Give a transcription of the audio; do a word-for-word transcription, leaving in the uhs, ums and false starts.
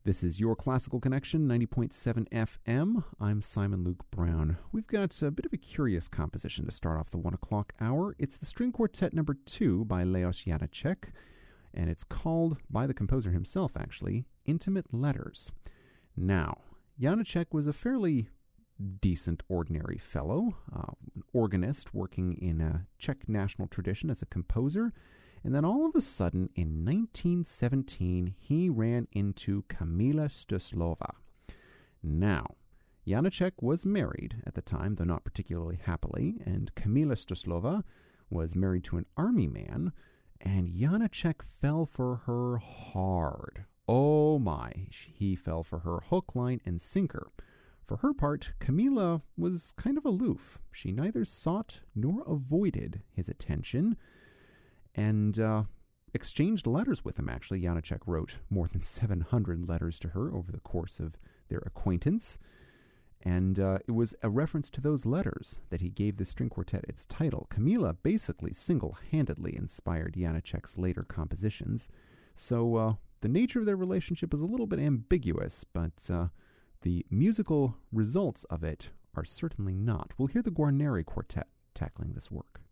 This is your Classical Connection, ninety point seven F M. I'm Simon Luke Brown. We've got a bit of a curious composition to start off the one o'clock hour. It's the String Quartet number two by Leos Janáček, and it's called, by the composer himself actually, Intimate Letters. Now, Janáček was a fairly decent, ordinary fellow, uh, an organist working in a Czech national tradition as a composer. And then all of a sudden, in nineteen seventeen, he ran into Kamila Stuslova. Now, Janáček was married at the time, though not particularly happily, and Kamila Stuslova was married to an army man, and Janáček fell for her hard. Oh my, he fell for her hook, line, and sinker. For her part, Kamila was kind of aloof. She neither sought nor avoided his attention, and uh, exchanged letters with him, actually. Janáček wrote more than seven hundred letters to her over the course of their acquaintance, and uh, it was a reference to those letters that he gave the string quartet its title. Kamila basically single-handedly inspired Janáček's later compositions, so uh, the nature of their relationship is a little bit ambiguous, but uh, the musical results of it are certainly not. We'll hear the Guarneri Quartet tackling this work.